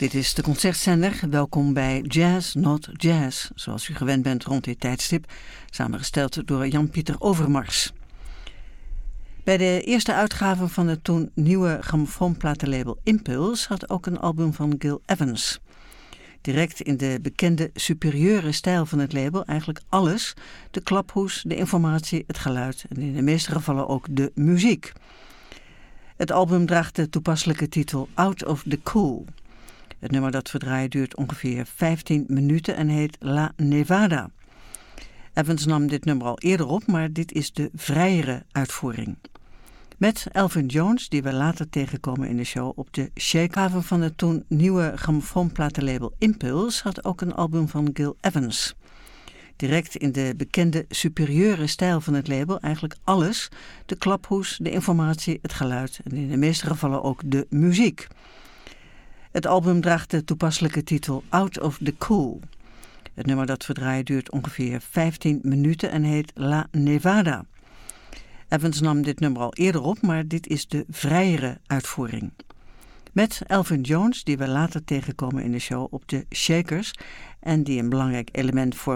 Dit is de concertzender. Welkom bij Jazz Not Jazz, zoals u gewend bent rond dit tijdstip, samengesteld door Jan-Pieter Overmars. Bij de eerste uitgave van het toen nieuwe grammofoonplatenlabel Impulse had ook een album van Gil Evans. Direct in de bekende superieure stijl van het label eigenlijk alles: de klaphoes, de informatie, het geluid en in de meeste gevallen ook de muziek. Het album draagt de toepasselijke titel Out of the Cool. Het nummer dat we draaien duurt ongeveer 15 minuten en heet La Nevada. Evans nam dit nummer al eerder op, maar dit is de vrijere uitvoering. Met Elvin Jones, die we later tegenkomen in de show op de Shake-haven van het toen nieuwe grammofoonplatenlabel Impulse, had ook een album van Gil Evans. Direct in de bekende superieure stijl van het label eigenlijk alles: de klaphoes, de informatie, het geluid en in de meeste gevallen ook de muziek. Het album draagt de toepasselijke titel Out of the Cool. Het nummer dat we draaien duurt ongeveer 15 minuten en heet La Nevada. Evans nam dit nummer al eerder op, maar dit is de vrijere uitvoering. Met Elvin Jones, die we later tegenkomen in de show op de Shakers en die een belangrijk element vormt